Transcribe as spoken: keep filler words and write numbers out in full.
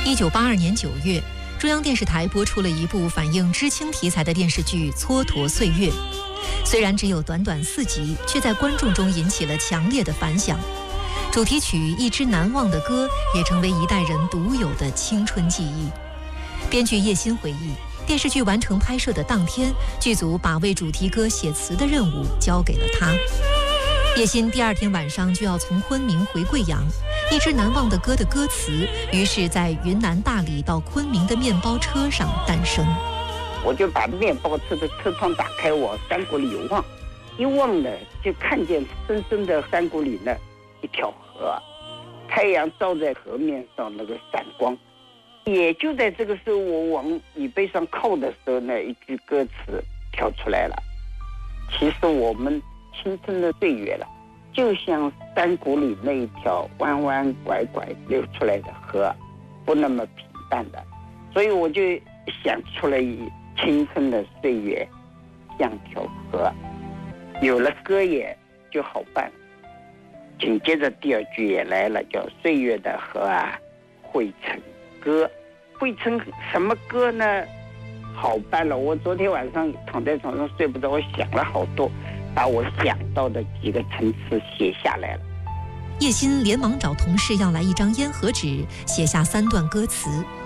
一九八二年九月，中央电视台播出了一部反映知青题材的电视剧《蹉跎岁月》。虽然只有短短四集，却在观众中引起了强烈的反响。主题曲《一支难忘的歌》也成为一代人独有的青春记忆。编剧叶欣回忆，电视剧完成拍摄的当天，剧组把为主题歌写词的任务交给了他。叶欣第二天晚上就要从昆明回贵阳，《一支难忘的歌》的歌词于是在云南大理到昆明的面包车上诞生。 我就把面包车的车窗打开，往山谷里望，一望呢，就看见深深的山谷里呢一条河，太阳照在河面上那个闪光。也就在这个时候，我往椅背上靠的时候呢，一句歌词跳出来了。其实我们青春的岁月了，就像山谷里那一条弯弯拐拐流出来的河，不那么平淡的。所以我就想出了一青春的岁月像条河，有了歌也就好办。紧接着第二句也来了，叫岁月的河啊汇成歌。汇成什么歌呢？好办了，我昨天晚上躺在床上睡不着，我想了好多，把我想到的几个层次写下来了。 叶欣连忙找同事要来一张烟盒纸，写下三段歌词。